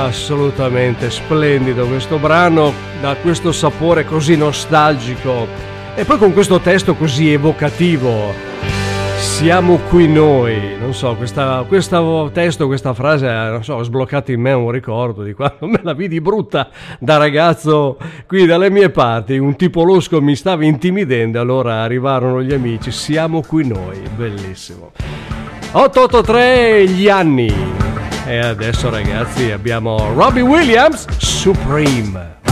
Assolutamente splendido questo brano, da questo sapore così nostalgico e poi con questo testo così evocativo. Siamo qui noi, non so, questo testo, questa frase, non so, ha sbloccato in me un ricordo di quando me la vidi brutta da ragazzo qui dalle mie parti, un tipo losco mi stava intimidendo, allora arrivarono gli amici, siamo qui noi, bellissimo. 883 gli anni. E adesso ragazzi abbiamo Robbie Williams, Supreme.